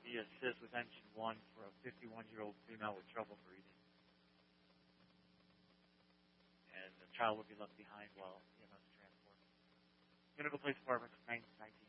emergency assist with engine 1 for a 51-year-old female with trouble breathing. And the child will be left behind while EMS transport. Unical Police Department, 19